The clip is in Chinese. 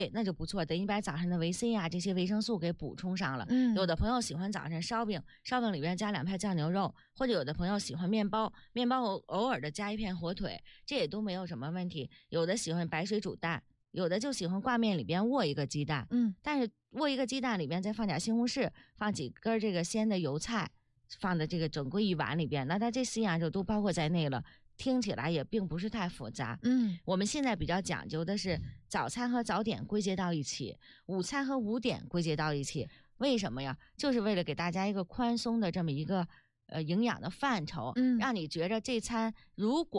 那就不错，等于把早上的维 C 啊这些维生素给补充上了。有的朋友喜欢早上烧饼，烧饼里边加2片酱牛肉，或者有的朋友喜欢面包，面包偶尔的加1片火腿，这也都没有什么问题。有的喜欢白水煮蛋，有的就喜欢挂面里边卧一个鸡蛋，但是卧一个鸡蛋里边再放点西红柿，放几根这个鲜的油菜，放在这个整个一碗里边，那它这4样就都包括在内了。听起来也并不是太复杂。我们现在比较讲究的是早餐和早点归结到一起，午餐和午点归结到一起。为什么呀？就是为了给大家一个宽松的这么一个营养的范畴，让你觉着这餐如果